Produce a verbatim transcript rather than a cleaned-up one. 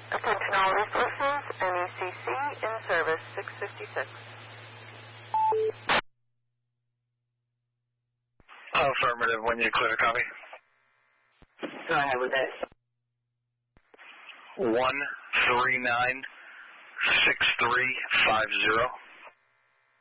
Attention all resources, N E C C in service, six fifty-six. Affirmative, when you clear the copy. Go ahead with it. one three nine six three five zero.